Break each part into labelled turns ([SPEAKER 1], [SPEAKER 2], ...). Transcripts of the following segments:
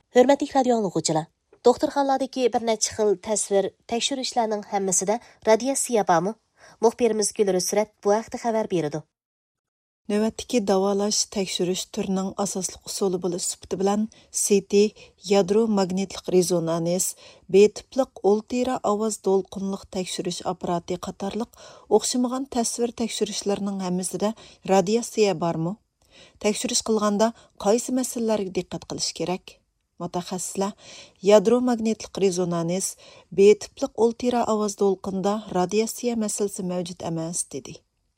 [SPEAKER 1] Hörmətli radio anlıqçılar, doktorxanalardakı bir neçə xil təsvir təkşürüşlərinin hammasida radiasiya barmı? Muxbirimiz Gülür Sürat bu haqda xəbər berdi.
[SPEAKER 2] Növbətdəki davalaş təkşürüş türünün asaslıq usulü buluş sübti bilan CT, yadro magnetlik rezonans, B-tipliq ultra avaz dolqunluq təkşürüş aparatı qatarlıq oxşamağan təsvir təkşürüşlərinin hammasida radiasiya barmı? Təkşürüş qılğanda qaysı məsələlərə diqqət qilish kerak? Mutaxassislar yadro magnetlik rezonans, B-tipliq ultra avaz dolqunda radiasiya məsələsi mavjud emas dedi.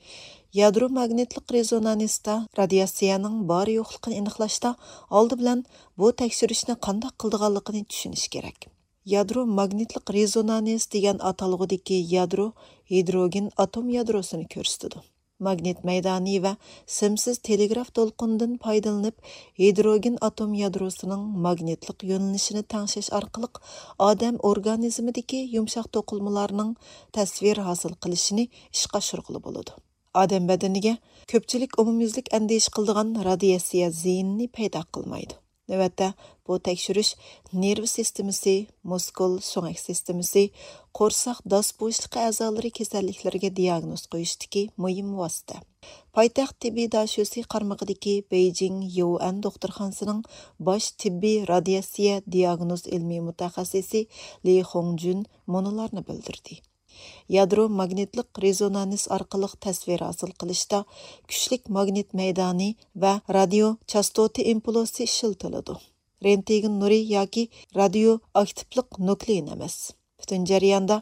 [SPEAKER 2] Yadro magnetlik rezonansda radiasiyaning bor yo'qligini aniqlashda oldi bilan bu tekshirishni qanday qildiganligini tushunish kerak. Yadro magnetlik rezonans degan atalg'udagi yadro hidrogen atom yadrosini ko'rsatadi. Magnet maydoni va simsiz telegraf to'lqindan foydalanib hidrogen atom yadrosining magnetlik yo'nalishini tangshish orqali odam organizmidagi yumshoq to'qilmalarning tasvir hosil qilishini ishga oshirg'ili bo'ladi. Odam badaniga ko'pchilik umumyuzlik andish qildigan radiasiya ziyinni paydo qilmaydi. Navbatda bu tekshirish nerv sistemasi, muskul, so'ngak sistemasi, qo'rsoq dos bo'shliqi a'zolari kasalliklariga diagnoz qo'yishdagi muhim vosita. Poytaxt tibbiy dashosi qarmog'idagi Beijing Yuan doktorxonasining bosh tibbiy radiasiya diagnoz ilmiy mutaxassisi Li Hongjun monolarni bildirdi. Yadro magnetlik rezonans orqali tasvir hosil qilishda kuchlik magnet maydoni va radio chastoti impulsi ishlatiladi. Rentgen nuri yoki radioaktivlik nuklein emas. Butun jarayonda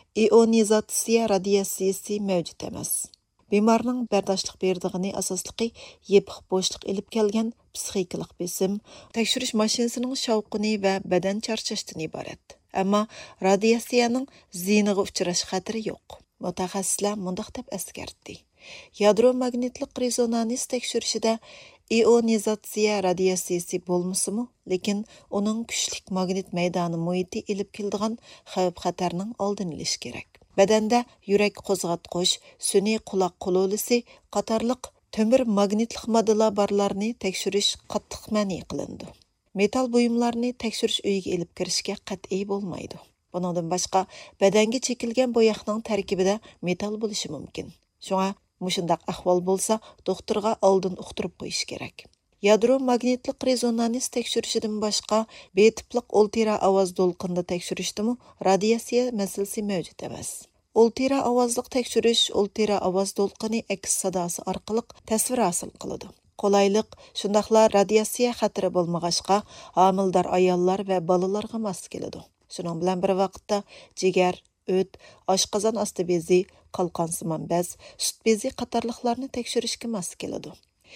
[SPEAKER 2] ionizatsiya radiatsiyasi mavjud emas. Bemorning bardoshlik berdig'ini asosligi yepiq bo'shliq ilib kelgan psixikalik besim, tekshirish mashinasining shavqini va badan charchashdan iborat. Ammo radiasiyaning ziyniga uchrash xatiri yo'q. Mutaxassislar mundaq deb eskartdi. Yadro magnetlik rezonans tekshirishida ionizatsiya radiatsiyasi bo'lmasimi, lekin uning kuchlik magnet maydoni muhiti ilib keladigan xavf-xatarning oldini olish kerak. Badanda yurak qo'zg'atqich, sun'iy quloq qululisi qatorliq temir magnetlik moddalar borlarni tekshirish qattiq ma'ni qilindi. Metal buyumlarni tekshirish uyiga elib kirishga qat'iy bo'lmaydi. Buningdan boshqa badanga chekilgan bo'yoqning tarkibida metal bo'lishi mumkin. Shunga mushundaq ahvol bo'lsa, doktorga oldin uqtirib qo'yish kerak. Yadro magnetlik rezonans tekshirishidan boshqa B-tipliq ultra ovoz dolqinda tekshirishdimi radiasiya masalasi mavjud emas. Ultra ovozliq tekshirish ultra ovoz dolqini aks sadosi orqali tasvir hosil qiladi. Qolayliq, shundaqla radiasiya xatiri bo'lmag'achqa homildor ayollar va bolalarga mos keladi. Shuning bilan bir vaqtda jigar, o't, oshqozon osti bezi, qalqonsimon bez, sut bezi qatorliqlarni tekshirishga mos keladi.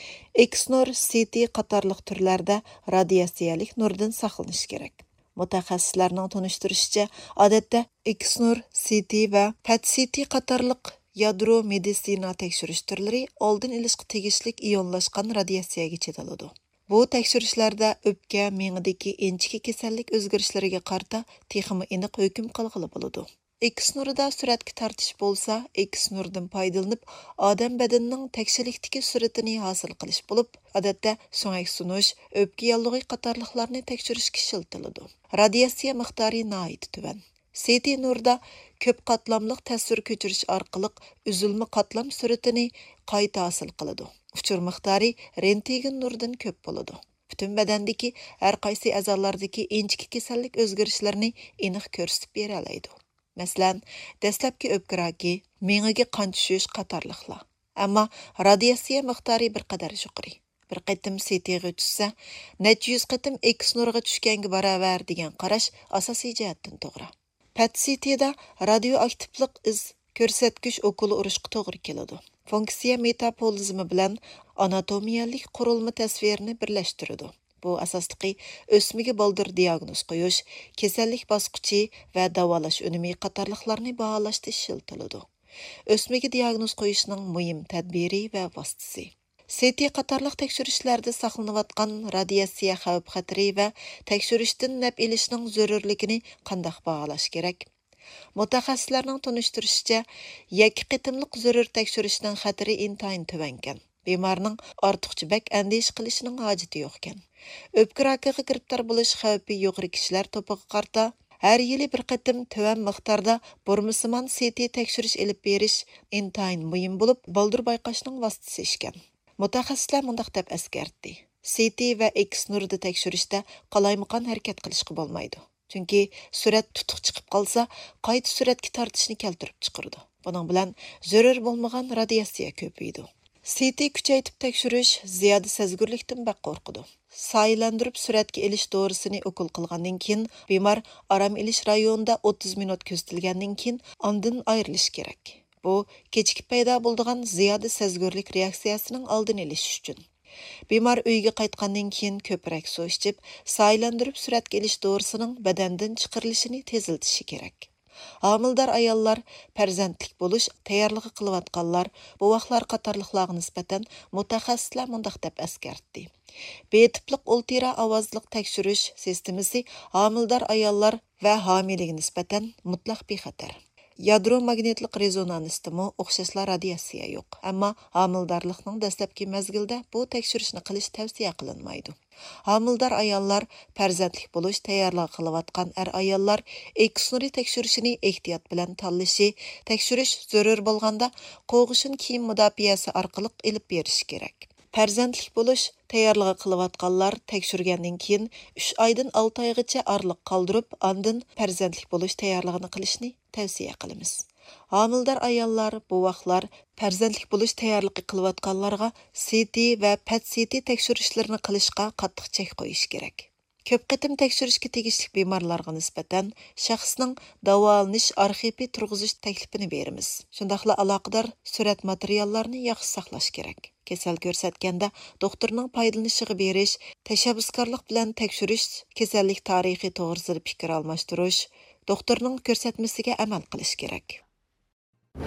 [SPEAKER 2] X-nur, CT qatorliq turlarda radiasiyalik nurdan saqlanish kerak. Mutaxassislarning tunishtirishicha, odatda X-nur, CT va PET-CT qatorliq yadro meditsina tekshirish turlari oldin ilishga tegishlik ionlashgan radiasiyaga chetiladi. Bu tekshirishlarda o'pka, miyadagi inchki kasallik o'zgarishlariga qarata texmi aniq hukm qilg'ili bo'ladi. X-nurda suratga tortish bo'lsa, X-nurdan foydalanib odam badanining tekshirlikdagi suratini hosil qilish bo'lib, odatda so'ngak sunish, o'pka yallig'i qatorliqlarni tekshirishga ishlatiladi. Radiasiya miqdori nihoyat tuban. CT nurda ko'p qatlamliq tasvir ko'chirish orqali uzilma qatlam suratini qayta hosil qiladi. Uchur miqdori rentgen nurdan ko'p bo'ladi. Butun badandagi har qaysi a'zolardagi inchki kasallik o'zgarishlarini aniq ko'rsatib bera oladi. Masalan, dastlabki o'pka raki, miyaga qon tushish qatorliqlar. Ammo radiasiya miqdori bir qadar yuqori. Bir qatim CTga tushsa, necha yuz qatim X nurga tushganga barobar degan qarash asosiy jihatdan to'g'ri. PET-CTda radioaktivlik iz ko'rsatkich okuli urishga to'g'ri keladi. Funksiya metabolizmi bilan anatomiyalik qurilma tasvirini birlashtiradi. Bu asosligi o'smiga baldir diagnoz qo'yish, kasallik bosqichi va davolash unumi qatorliqlarni baholashda ishlatiladi. O'smiga diagnoz qo'yishning muhim tadbiri va vositasi. CT qatorliq tekshirishlarda saqlanayotgan radiasiya xavf-xatari va tekshirishdan naf ilishning zarurligini qanday baholash kerak? Mutaxassislarning tunishtirishicha, yakki qitimliq zarur tekshirishning xatari intayin tuvankan. bemorning ortiqcha bak andish qilishining hojati yo'q ekan. O'pka rakiga giribtor bo'lish xavfi yuqori kishilar to'piga qarta har yili bir qatim tuvan miqdorda burmisimon CT tekshirish elib berish intayin muhim bo'lib, baldur bayqashning vositasi ekan. Mutaxassislar mundaq deb eskartdi. CT va X nurida tekshirishda qalaymaqon harakat qilishga bo'lmaydi. Chunki surat tutuq chiqib qolsa, qayta suratga tortishni keltirib chiqardi. Buning bilan zarur bo'lmagan radiatsiya ko'paydi. CT kuchaytib tekshirish ziyoda sezgurlikdan baq qo'rqidi. Saylandirib suratga elish dorisini o'qul qilgandan keyin bemor aram elish rayonida 30 minut kuzatilgandan keyin ondan ayrilish kerak. Bu kechikib paydo bo'lgan ziyoda sezgurlik reaksiyasining oldini olish uchun. Bemor uyga qaytgandan keyin ko'proq suv ichib, saylandirib suratga elish dorisining badandan chiqarilishini teziltishi kerak. Homildor ayollar, farzandlik bo'lish tayyorligi qilayotganlar, buvaqlar qatorliqlarga nisbatan mutaxassislar mundaq deb eskartdi. Betipliq ultira ovozliq tekshirish sistemasi homildor ayollar va homilaga nisbatan mutlaq bexatar. Yadro magnetlik rezonansdami o'xshashla radiatsiya yo'q. Ammo homildorlikning dastlabki mezgilda bu tekshirishni qilish tavsiya qilinmaydi. Homildor ayollar, farzandlik bo'lish tayyorligi qilayotgan ayollar X-nuri tekshirishini ehtiyot bilan tanlashi, tekshirish zarur bo'lganda qo'g'ishin kiyim mudofaasi orqali elib berish kerak. Farzandlik bo'lish tayyorligi qilayotganlar tekshirgandan keyin 3 oydan 6 oygacha orliq qoldirib, ondan farzandlik bo'lish tayyorligini qilishni tavsiya qilamiz. Homildor ayollar, buvaqlar farzandlik bo'lish tayyorligi qilayotganlarga CT va PET-CT tekshirishlarini qilishga qattiq chek qo'yish kerak. Ko'p qitim tekshirishga tegishli bemorlarga nisbatan shaxsning davolanish arxivi turg'izish taklifini beramiz. Shundaqla aloqador surat materiallarini yaxshi saqlash kerak. Kasal ko'rsatganda doktorning foydalanishiga berish, tashabbuskorlik bilan tekshirish, kasallik tarixi to'g'risida fikr almashtirish, doktorning ko'rsatmasiga amal qilish kerak.